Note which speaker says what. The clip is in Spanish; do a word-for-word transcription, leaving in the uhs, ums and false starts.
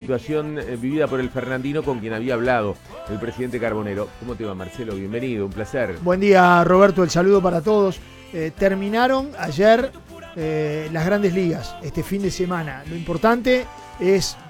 Speaker 1: situación eh, vivida por el Fernandino, con quien había hablado el presidente Carbonero. ¿Cómo te va, Marcelo? Bienvenido, un placer.
Speaker 2: Buen día, Roberto, el saludo para todos. Eh, terminaron ayer eh, las grandes ligas, este fin de semana. Lo importante es